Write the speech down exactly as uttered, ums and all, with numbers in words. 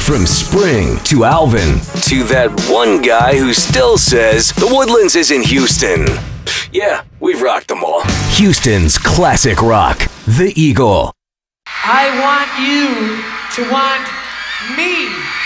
From Spring to Alvin to that one guy who still says the Woodlands is in Houston. Yeah, we've rocked them all. Houston's classic rock, The Eagle. I want you to want me.